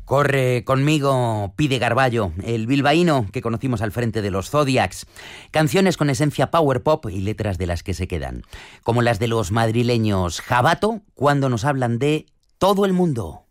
Corre conmigo, Pide Garballo, el bilbaíno que conocimos al frente de los Zodiacs. Canciones con esencia power pop y letras de las que se quedan. Como las de los madrileños Jabato cuando nos hablan de todo el mundo.